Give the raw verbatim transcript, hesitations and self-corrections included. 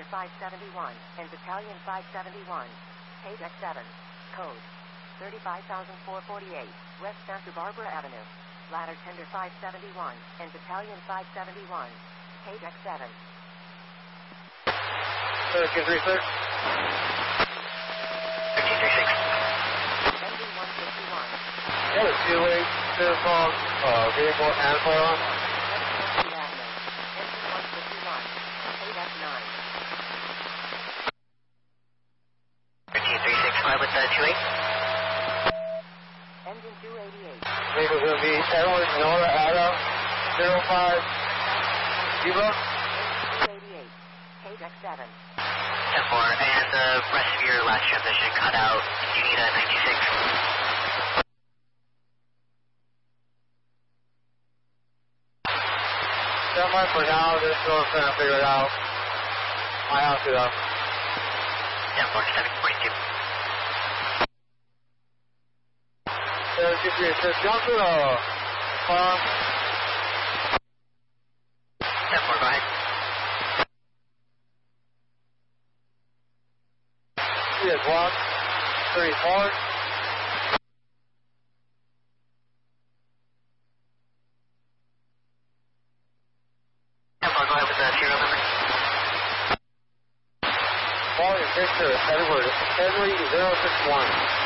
Tender five seventy-one and Battalion five seventy-one. Page X seven. Code thirty-five thousand four hundred forty-eight, West Santa Barbara Avenue. Ladder Tender five seventy-one and Battalion five seventy-one. Page X seven. thirteen three six. thirteen three six. Engine one fifty-one. That was two eight, two phone, uh, vehicle and firearm. West Santa Avenue. Engine one fifty-one. Page X nine. thirteen three six, five with the two eight. Engine two eighty-eight. Vehicle's going to be Edward Nora Adam, zero five, Zero. two eighty-eight. Page X seven. ten four, and the rest of your last transmission cut out. Do you need a ninety-six? Stand by for now, just still trying to figure it out. I have to though. ten four, seven forty-two. seven two three six, Johnson, uh, farm. ten four, go ahead. He is one, thirty-four. ten four, go ahead with the serial number. Volume Victor, Edward, Henry zero six one.